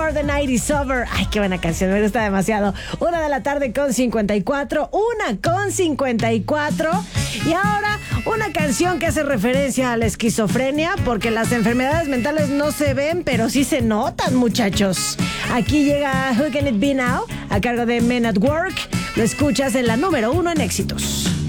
Before the Night is Over. Ay, qué buena canción, me gusta demasiado. 1:54 1:54. Y ahora, una canción que hace referencia a la esquizofrenia, porque las enfermedades mentales no se ven, pero sí se notan, muchachos. Aquí llega Who Can It Be Now, a cargo de Men at Work. Lo escuchas en la número 1 en éxitos.